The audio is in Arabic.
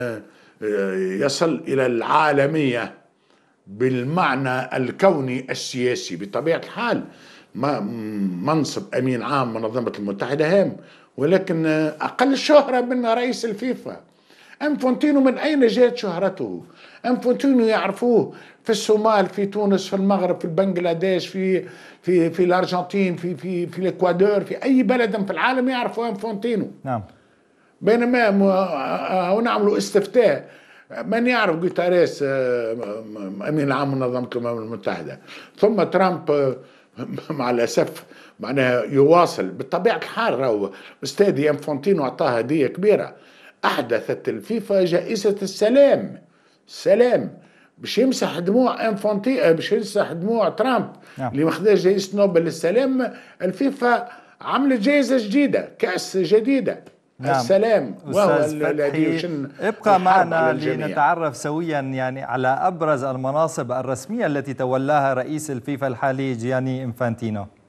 يصل إلى العالمية بالمعنى الكوني السياسي بطبيعة الحال. منصب أمين عام منظمة الأمم المتحدة هام، ولكن أقل شهرة من رئيس الفيفا. انفونتينو من أين جاءت شهرته؟ انفونتينو يعرفوه في الصومال، في تونس، في المغرب، في بنغلاديش، في الأرجنتين، في الإكوادور، في أي بلد في العالم يعرفوا انفونتينو. نعم. بينما نعملوا استفتاء من يعرف غوتيريس امين العام منظمه الامم المتحده. ثم ترامب مع الاسف معناها يواصل بطبيعه الحال. راهو استاذي انفونتينو اعطاه هديه كبيره، احدثت الفيفا جائزه السلام باش يمسح دموع انفونتي، باش يمسح دموع ترامب اللي ما خداش جائزه نوبل للسلام. الفيفا عملت جائزه جديده، كاس جديده. نعم. السلام وهو الذي يشن. ابقى معنا لنتعرف سويا يعني على أبرز المناصب الرسمية التي تولاها رئيس الفيفا الحالي جياني إنفانتينو.